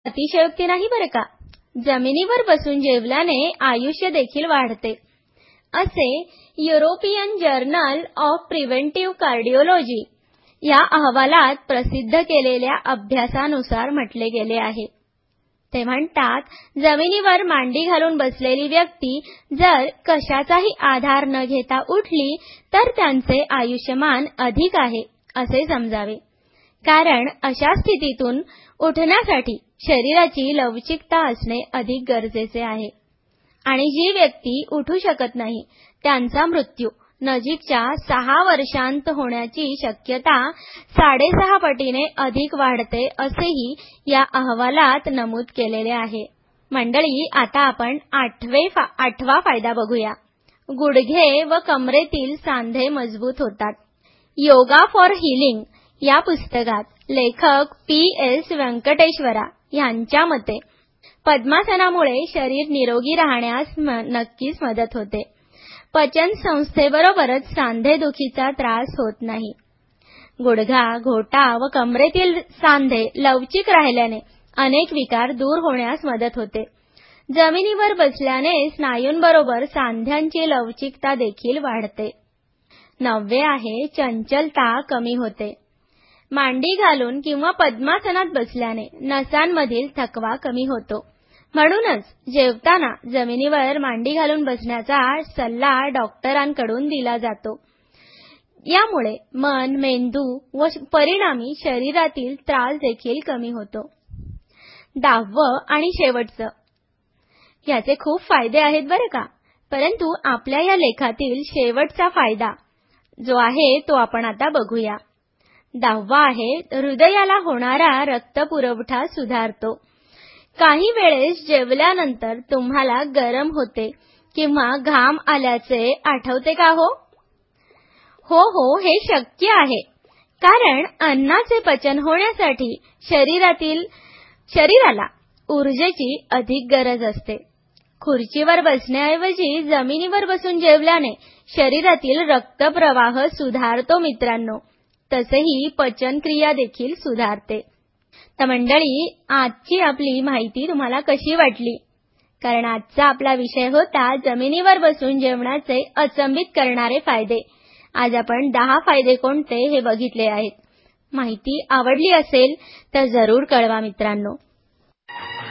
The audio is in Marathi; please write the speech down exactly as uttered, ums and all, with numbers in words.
अतिशयोक्ती नाही बरं का. जमिनीवर बसून जेवल्याने आयुष्य देखील वाढते, असे European journal of preventive cardiology या अहवालात प्रसिद्ध केलेल्या अभ्यासानुसार म्हटले गेले आहे. ते म्हणतात, जमिनीवर मांडी घालून बसलेली व्यक्ती जर कशाचाही आधार न घेता उठली तर त्यांचे आयुष्यमान अधिक आहे असे समजावे. कारण अशा स्थितीतून उठण्यासाठी शरीराची लवचिकता असणे अधिक गरजेचे आहे. आणि जी व्यक्ती उठू शकत नाही त्यांचा मृत्यू नजीकच्या सहा वर्षांत होण्याची शक्यता साडेसहा पटीने अधिक वाढते असेही या अहवालात नमूद केलेले आहे. मंडळी, आता आपण आठवे फा, आठवा फायदा बघूया. गुडघे व कमरेतील सांधे मजबूत होतात. योगा फॉर हिलिंग या पुस्तकात लेखक पी एस व्यंकटेश्वरा यांच्या मते पद्मासनामुळे शरीर निरोगी राहण्यास नक्कीच मदत होते. पचन संस्थेबरोबरच सांधेदुखीचा त्रास होत नाही. गुडघा, घोटा व कमरेतील सांधे लवचिक राहिल्याने अनेक विकार दूर होण्यास मदत होते. जमिनीवर बसल्याने स्नायूंबरोबर सांध्यांची लवचिकता देखील वाढते. नववे आहे, चंचलता कमी होते. मांडी घालून किंवा पद्मासनात बसल्याने नसांमधील थकवा कमी होतो. म्हणूनच जेवताना जमिनीवर मांडी घालून बसण्याचा सल्ला डॉक्टरांकडून दिला जातो. यामुळे मन, मेंदू व परिणामी शरीरातील त्रास देखील कमी होतो. दहावं आणि शेवटचं, याचे खूप फायदे आहेत बरं का, परंतु आपल्या या लेखातील शेवटचा फायदा जो आहे तो आपण आता बघूया. दहावा आहे, हृदयाला होणारा रक्तपुरवठा सुधारतो. काही वेळेस जेवल्यानंतर तुम्हाला गरम होते किंवा घाम आल्याचे आठवते का हो? हो हो हे शक्य आहे, कारण अन्नाचे पचन होण्यासाठी शरीरातील शरीराला ऊर्जेची अधिक गरज असते. खुर्चीवर बसण्याऐवजी जमिनीवर बसून जेवल्याने शरीरातील रक्तप्रवाह सुधारतो मित्रांनो. तसेही पचनक्रिया देखील सुधारते. तर मंडळी, आजची आपली माहिती तुम्हाला कशी वाटली? कारण आजचा आपला विषय होता जमिनीवर बसून जेवणाचे अचंबित करणारे फायदे. आज आपण दहा फायदे कोणते हे बघितले आहेत. माहिती आवडली असेल तर जरूर कळवा मित्रांनो.